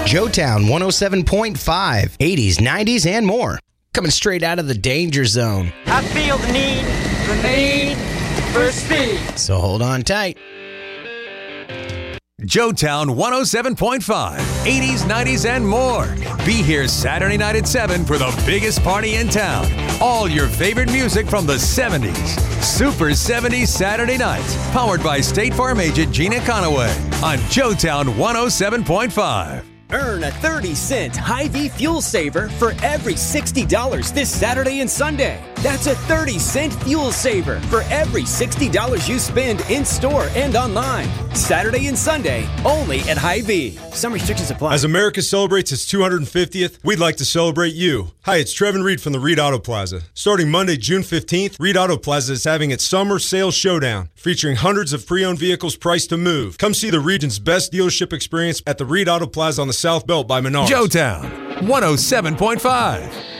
Joetown 107.5, 80s, 90s, and more. Coming straight out of the danger zone. I feel the need for speed. So hold on tight. Joetown 107.5, 80s, 90s, and more. Be here Saturday night at 7 for the biggest party in town. All your favorite music from the 70s. Super 70s Saturday nights. Powered by State Farm agent Gina Conaway on Joetown 107.5. Earn a 30-cent Hy-Vee fuel saver for every $60 this Saturday and Sunday. That's a 30-cent fuel saver for every $60 you spend in-store and online. Saturday and Sunday, only at Hy-Vee. Some restrictions apply. As America celebrates its 250th, we'd like to celebrate you. Hi, it's Trevin Reed from the Reed Auto Plaza. Starting Monday, June 15th, Reed Auto Plaza is having its Summer Sales Showdown, featuring hundreds of pre-owned vehicles priced to move. Come see the region's best dealership experience at the Reed Auto Plaza on the South Belt by Menards. Joetown 107.5.